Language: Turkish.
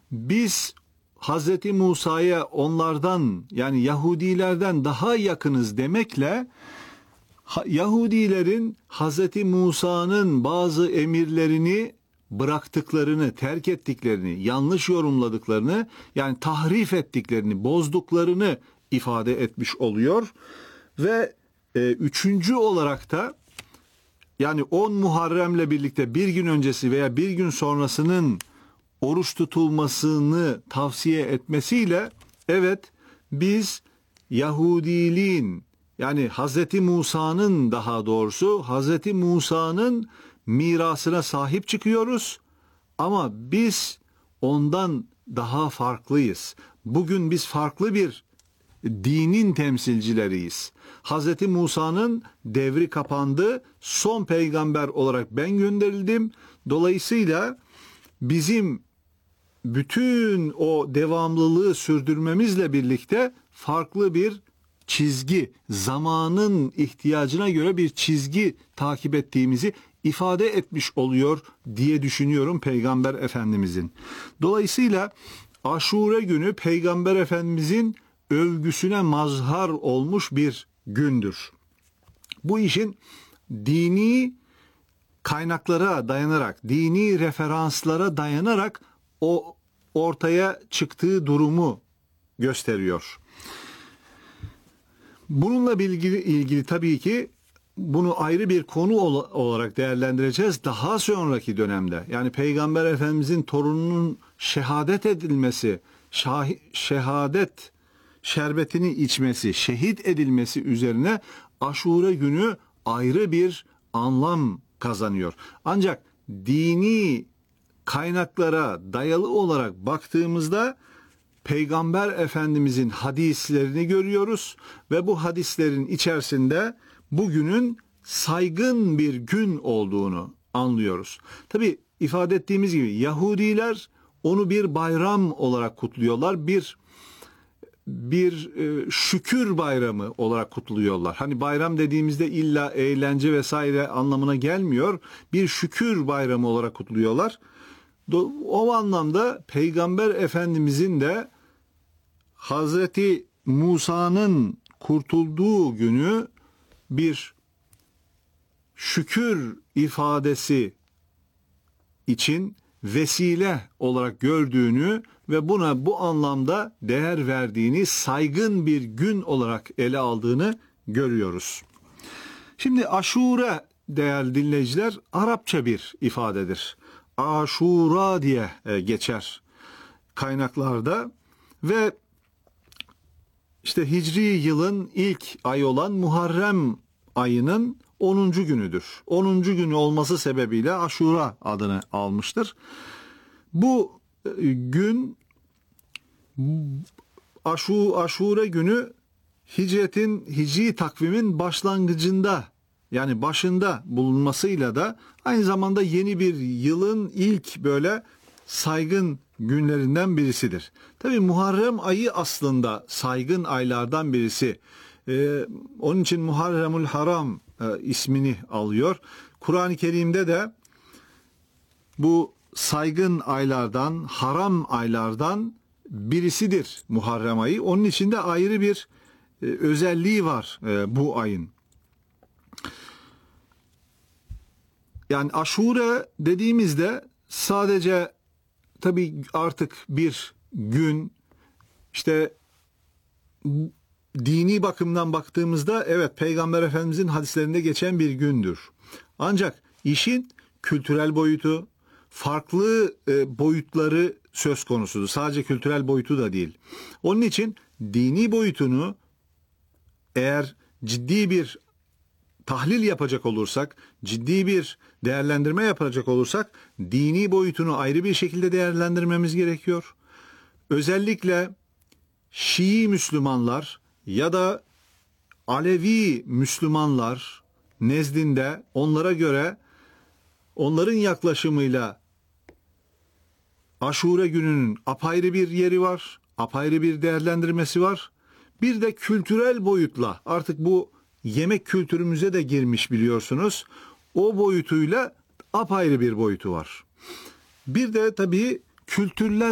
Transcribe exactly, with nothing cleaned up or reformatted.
biz Hazreti Musa'ya onlardan, yani Yahudilerden daha yakınız demekle Yahudilerin Hazreti Musa'nın bazı emirlerini bıraktıklarını, terk ettiklerini, yanlış yorumladıklarını, yani tahrif ettiklerini, bozduklarını ifade etmiş oluyor. Ve e, üçüncü olarak da, yani on Muharrem'le birlikte bir gün öncesi veya bir gün sonrasının oruç tutulmasını tavsiye etmesiyle, evet, biz Yahudiliğin, yani Hazreti Musa'nın, daha doğrusu Hazreti Musa'nın mirasına sahip çıkıyoruz ama biz ondan daha farklıyız. Bugün biz farklı bir dinin temsilcileriyiz. Hazreti Musa'nın devri kapandı, son peygamber olarak ben gönderildim. Dolayısıyla bizim bütün o devamlılığı sürdürmemizle birlikte farklı bir çizgi, zamanın ihtiyacına göre bir çizgi takip ettiğimizi ifade etmiş oluyor diye düşünüyorum Peygamber Efendimizin. Dolayısıyla Aşure günü Peygamber Efendimizin övgüsüne mazhar olmuş bir gündür. Bu işin dini kaynaklara dayanarak, dini referanslara dayanarak o ortaya çıktığı durumu gösteriyor. Bununla ilgili, ilgili tabii ki bunu ayrı bir konu olarak değerlendireceğiz daha sonraki dönemde. Yani Peygamber Efendimizin torununun şehadet edilmesi, şah- şehadet şerbetini içmesi, şehit edilmesi üzerine Aşure günü ayrı bir anlam kazanıyor. Ancak dini kaynaklara dayalı olarak baktığımızda Peygamber Efendimizin hadislerini görüyoruz ve bu hadislerin içerisinde bugünün saygın bir gün olduğunu anlıyoruz. Tabii ifade ettiğimiz gibi Yahudiler onu bir bayram olarak kutluyorlar. Bir bir e, şükür bayramı olarak kutluyorlar. Hani bayram dediğimizde illa eğlence vesaire anlamına gelmiyor. Bir şükür bayramı olarak kutluyorlar. O anlamda Peygamber Efendimizin de Hazreti Musa'nın kurtulduğu günü bir şükür ifadesi için vesile olarak gördüğünü ve buna bu anlamda değer verdiğini, saygın bir gün olarak ele aldığını görüyoruz. Şimdi Aşure, değerli dinleyiciler, Arapça bir ifadedir. Aşura diye geçer kaynaklarda ve işte Hicri yılın ilk ayı olan Muharrem ayının onuncu günüdür. onuncu günü olması sebebiyle Aşura adını almıştır. Bu gün, Aşu, Aşure günü hicretin, hicri takvimin başlangıcında, yani başında bulunmasıyla da aynı zamanda yeni bir yılın ilk böyle saygın günlerinden birisidir. Tabii Muharrem ayı aslında saygın aylardan birisi. Ee, onun için Muharremul Haram e, ismini alıyor. Kur'an-ı Kerim'de de bu saygın aylardan, haram aylardan birisidir Muharrem ayı. Onun için de ayrı bir e, özelliği var e, bu ayın. Yani Aşure dediğimizde sadece tabii artık bir gün, işte dini bakımdan baktığımızda evet Peygamber Efendimizin hadislerinde geçen bir gündür. Ancak işin kültürel boyutu, farklı e, boyutları söz konusudur. Sadece kültürel boyutu da değil. Onun için dini boyutunu eğer ciddi bir tahlil yapacak olursak, ciddi bir değerlendirme yapacak olursak dini boyutunu ayrı bir şekilde değerlendirmemiz gerekiyor. Özellikle Şii Müslümanlar ya da Alevi Müslümanlar nezdinde onlara göre, onların yaklaşımıyla Aşure gününün apayrı bir yeri var, apayrı bir değerlendirmesi var. Bir de kültürel boyutla, artık bu yemek kültürümüze de girmiş biliyorsunuz. O boyutuyla apayrı bir boyutu var. Bir de tabii kültürler